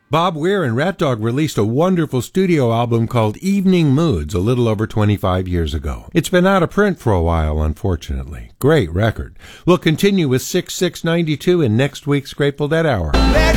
Bob Weir and Rat Dog released a wonderful studio album called Evening Moods a little over 25 years ago. It's been out of print for a while, unfortunately. Great record. We'll continue with 6692 in next week's Grateful Dead Hour.